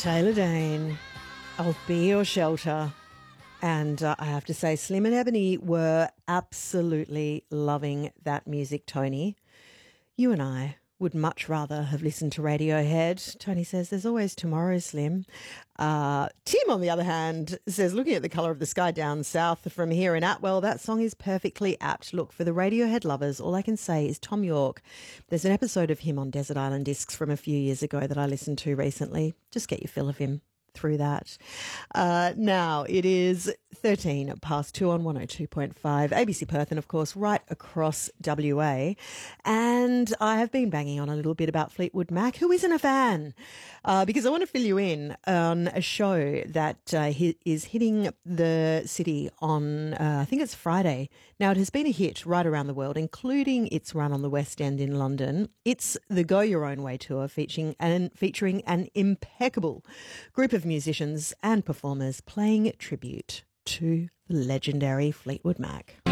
Taylor Dane, I'll Be Your Shelter. And I have to say, Slim and Ebony were absolutely loving that music, Tony. You and I would much rather have listened to Radiohead. Tony says, there's always tomorrow, Slim. Tim, on the other hand, says, looking at the colour of the sky down south from here in Atwell, that song is perfectly apt. Look, for the Radiohead lovers, all I can say is Tom York. There's an episode of him on Desert Island Discs from a few years ago that I listened to recently. Just get your fill of him through that. Now it is 13 past 2 on 102.5 ABC Perth, and of course right across WA. And I have been banging on a little bit about Fleetwood Mac. Who isn't a fan? Because I want to fill you in on a show that is hitting the city on, I think it's Friday. Now, it has been a hit right around the world, including its run on the West End in London. It's the Go Your Own Way tour, featuring an impeccable group of musicians and performers playing tribute to the legendary Fleetwood Mac.